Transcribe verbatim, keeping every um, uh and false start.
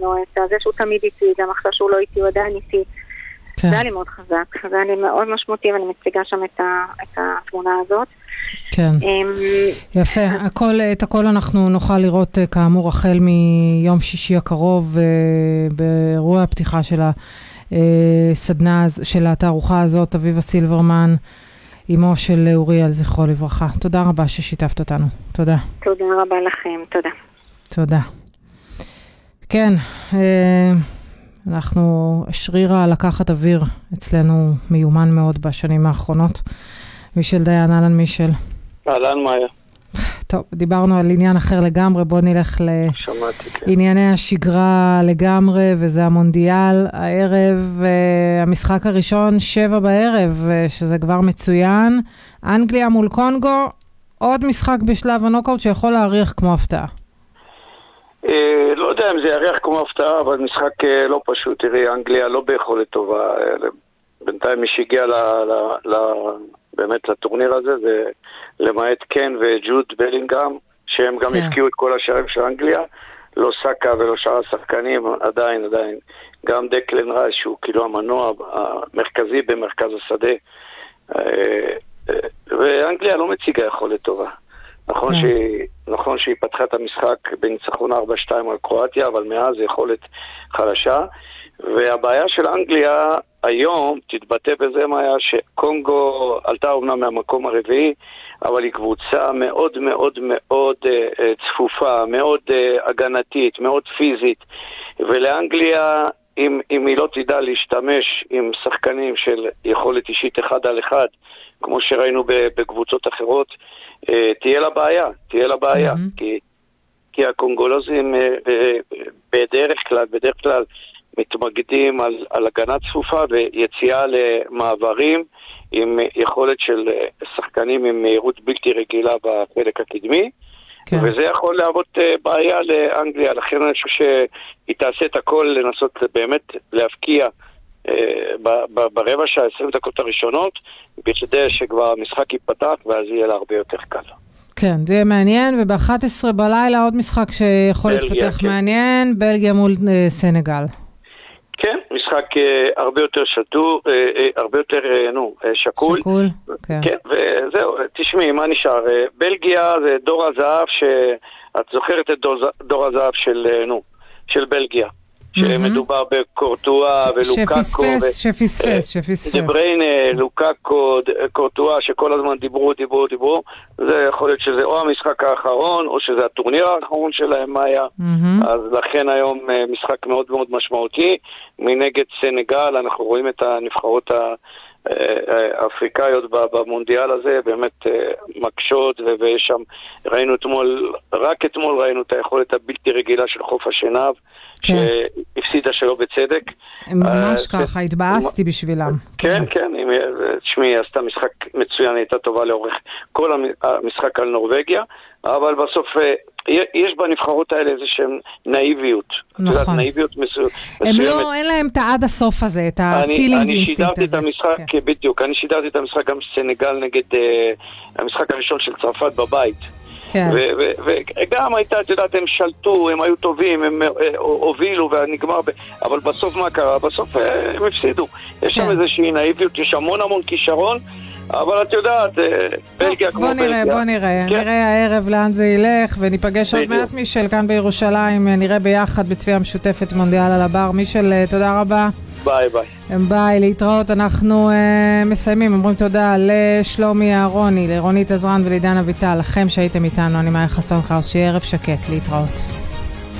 ממנו, את זה שהוא תמיד איתי, גם עכשיו שהוא לא איתי, הוא עדיין איתי. זה היה לי מאוד חזק, זה היה לי מאוד משמעותי, ואני מציגה שם את, ה, את התמונה הזאת. כן, יפה. הכל, את הכל אנחנו נוכל לראות כאמור החל מיום שישי הקרוב, באירוע הפתיחה של הסדנה, של התערוכה הזאת, אביבה סילברמן, אמו של אוריאל, זכרו לברכה. תודה רבה ששיתפת אותנו. תודה. תודה רבה לכם, תודה. תודה. כן, אנחנו, שרירה לקחת אוויר אצלנו מיומן מאוד בשנים האחרונות. מישל דיין, אהלן מישל. אהלן מאיה. טוב, דיברנו על עניין אחר לגמרי, בוא נלך לענייני השגרה לגמרי, וזה המונדיאל, הערב, המשחק הראשון, שבע בערב, שזה כבר מצוין. אנגליה מול קונגו, עוד משחק בשלב הנוקאוט שיכול להריח כמו הפתעה. לא יודע אם זה יריח כמו הפתעה, אבל משחק לא פשוט. תראי, אנגליה לא ביכולת טובה. בינתיים מי שהגיע ל... באמת לטורניר הזה, זה למעט קן וג'וד בלינגהם, שהם גם הפקיעו את כל השערים של אנגליה, לא סאקה ולא שאר השחקנים, עדיין, עדיין. גם דקלן רייס, שהוא כאילו המנוע המרכזי במרכז השדה, ואנגליה לא מציגה יכולת טובה. נכון שהיא, נכון שהיא פתחה את המשחק בניצחון ארבע שתיים על קרואטיה, אבל מאז יכולת חלשה, והבעיה של אנגליה היום תתבטא בזה מה היה שקונגו עלתה אומנם מהמקום הרביעי, אבל היא קבוצה מאוד מאוד מאוד uh, צפופה, מאוד uh, הגנתית, מאוד פיזית, ולאנגליה אם, אם היא לא תדע להשתמש עם שחקנים של יכולת אישית אחד על אחד, כמו שראינו בקבוצות אחרות, uh, תהיה לה בעיה, תהיה לה בעיה, mm-hmm. כי, כי הקונגולוזים uh, בדרך כלל, בדרך כלל מתמקדים על, על הגנה צפופה ויציאה למעברים עם יכולת של שחקנים עם מהירות בלתי רגילה בחלק הקדמי, כן. וזה יכול להוות בעיה לאנגליה, לכן אני חושב שהיא תעשה את הכל לנסות באמת להפקיע ברבע שעה, עשרים דקות הראשונות, בכדי שכבר המשחק ייפתח ואז יהיה לה הרבה יותר קל. כן, זה יהיה מעניין, וב-אחת עשרה בלילה עוד משחק שיכול להתפתח כן. מעניין, בלגיה מול סנגל. כן, משחק הרבה יותר שטור, הרבה יותר, נו, שקול. שקול, כן. כן, וזהו, תשמעי, מה נשאר? בלגיה זה דור הזהב, שאת זוכרת את דור הזהב של, נו, של בלגיה. שמדובר בקורטואה ולוקאקו. שפספס, שפספס, שפספס. דבריינה, לוקאקו, קורטואה, שכל הזמן דיברו, דיברו, דיברו. זה יכול להיות שזה או המשחק האחרון, או שזה הטורניר האחרון שלהם, מה היה. אז לכן היום משחק מאוד מאוד משמעותי. מנגד סנגל, אנחנו רואים את הנבחרות האפריקאיות במונדיאל הזה, באמת מקשות, ויש שם, ראינו אתמול, רק אתמול ראינו את היכולת הבלתי רגילה של חוף השנהב, שהפסידה שלא בצדק. ממש ככה, התבאסתי בשבילם. כן, כן, תשמעי, עשתה משחק מצוין, הייתה טובה לאורך כל המשחק על נורווגיה, אבל בסוף יש בנבחרות האלה איזושהי נאיביות. נכון. נאיביות מסוימת. הם לא, אין להם את העד הסוף הזה, את הקילינג אינסטינקט הזה. אני שידרתי את המשחק, בדיוק, אני שידרתי את המשחק גם סנגל נגד המשחק הראשון של צרפת בבית. וגם הייתה, את יודעת, הם שלטו, הם היו טובים, הם הובילו ונגמר, אבל בסוף מה קרה? בסוף הם הפסידו. יש שם איזושהי נאיביות, יש המון המון כישרון, אבל את יודעת, בלגיה כמו בלגיה. בוא נראה, נראה הערב לאן זה ילך, וניפגש עוד מעט מישל כאן בירושלים, נראה ביחד בצפייה משותפת מונדיאל על הבר. מישל, תודה רבה. ביי ביי. ביי, להתראות. אנחנו uh, מסיימים, אומרים תודה לשלומי אהרוני, לרונית עזרן ולעידן אביטל, לכם שהייתם איתנו, אני מאיה חסון חרס, שיהיה ערב שקט, להתראות.